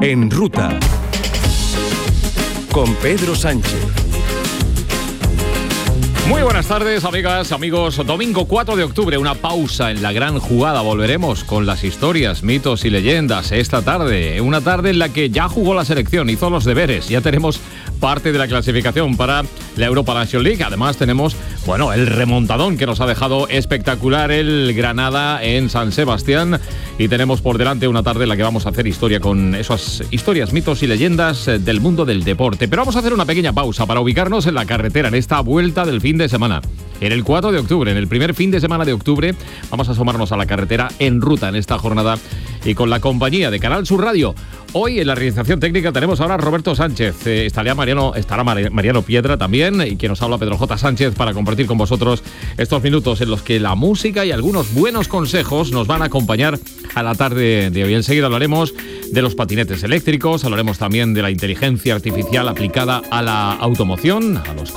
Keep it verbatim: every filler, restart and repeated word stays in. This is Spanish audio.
En Ruta, con Pedro Sánchez. Muy buenas tardes, amigas, amigos. Domingo cuatro de octubre, una pausa en la gran jugada. Volveremos con las historias, mitos y leyendas esta tarde. Una tarde en la que ya jugó la selección, hizo los deberes. Ya tenemos parte de la clasificación para la Europa Nation League. Además tenemos, bueno, el remontadón que nos ha dejado espectacular el Granada en San Sebastián. Y tenemos por delante una tarde en la que vamos a hacer historia con esas historias, mitos y leyendas del mundo del deporte. Pero vamos a hacer una pequeña pausa para ubicarnos en la carretera, en esta vuelta del fin de semana. En el cuatro de octubre, en el primer fin de semana de octubre, vamos a asomarnos a la carretera en ruta en esta jornada y con la compañía de Canal Sur Radio. Hoy en la realización técnica tenemos ahora a Roberto Sánchez, eh, estará, Mariano, estará Mariano Piedra también, y quien nos habla Pedro J. Sánchez, para compartir con vosotros estos minutos en los que la música y algunos buenos consejos nos van a acompañar a la tarde de hoy. Enseguida hablaremos de los patinetes eléctricos, hablaremos también de la inteligencia artificial aplicada a la automoción, a los